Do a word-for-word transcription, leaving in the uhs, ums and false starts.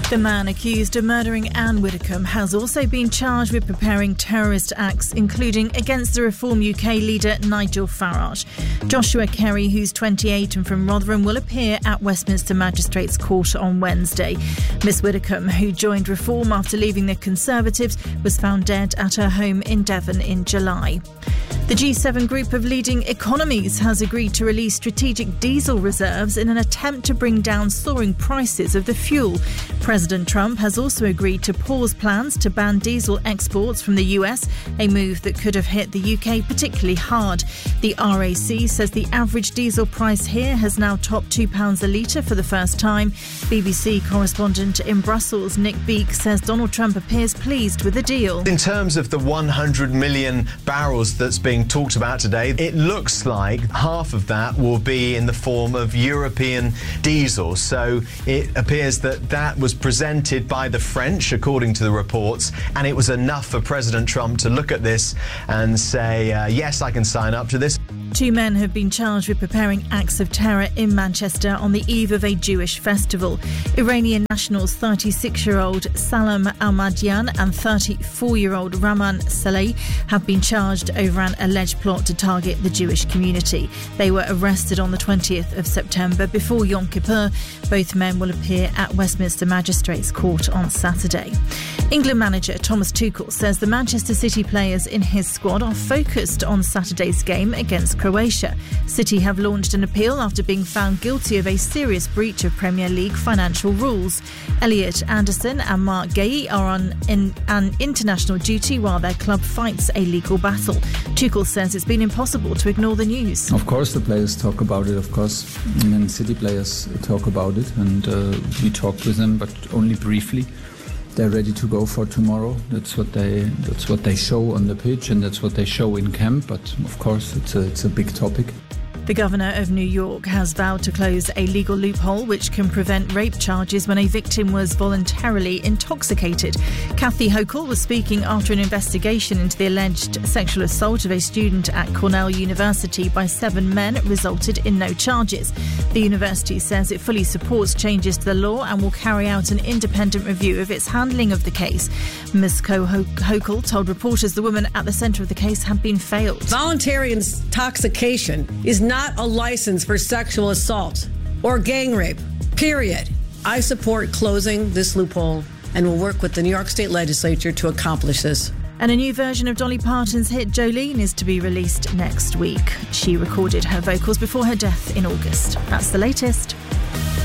The man accused of murdering Anne Widdecombe has also been charged with preparing terrorist acts, including against the Reform U K leader Nigel Farage. Joshua Kerry, who's twenty-eight and from Rotherham, will appear at Westminster Magistrates Court on Wednesday. Miss Widdecombe, who joined Reform after leaving the Conservatives, was found dead at her home in Devon in July. The G seven group of leading economies has agreed to release strategic diesel reserves in an attempt to bring down soaring prices of the fuel. President Trump has also agreed to pause plans to ban diesel exports from the U S, a move that could have hit the U K particularly hard. The R A C says the average diesel price here has now topped two pounds a litre for the first time. B B C correspondent in Brussels, Nick Beake, says Donald Trump appears pleased with the deal. In terms of the one hundred million barrels that's being talked about today, it looks like half of that will be in the form of European diesel. So it appears that that was presented by the French, according to the reports, and it was enough for President Trump to look at this and say, uh, yes, I can sign up to this. Two men have been charged with preparing acts of terror in Manchester on the eve of a Jewish festival. Iranian nationals thirty-six-year-old Salam Almadian and thirty-four-year-old Raman Saleh have been charged over an alleged plot to target the Jewish community. They were arrested on the twentieth of September before Yom Kippur. Both men will appear at Westminster Magistrates Court on Saturday. England manager Thomas Tuchel says the Manchester City players in his squad are focused on Saturday's game against Croatia. City have launched an appeal after being found guilty of a serious breach of Premier League financial rules. Elliot Anderson and Mark Gay are on in, an international duty while their club fights a legal battle. Tuchel says it's been impossible to ignore the news. Of course the players talk about it, of course. And City players talk about it, and uh, we talked with them, but only briefly. They're ready to go for tomorrow. That's what they that's what they show on the pitch, and that's what they show in camp. But of course, it's a, it's a big topic. The governor of New York has vowed to close a legal loophole which can prevent rape charges when a victim was voluntarily intoxicated. Kathy Hochul was speaking after an investigation into the alleged sexual assault of a student at Cornell University by seven men resulted in no charges. The university says it fully supports changes to the law and will carry out an independent review of its handling of the case. Miz Hochul told reporters the woman at the centre of the case had been failed. Voluntary intoxication is not not a license for sexual assault or gang rape, period. I support closing this loophole and will work with the New York State Legislature to accomplish this. And a new version of Dolly Parton's hit Jolene is to be released next week. She recorded her vocals before her death in August. That's the latest.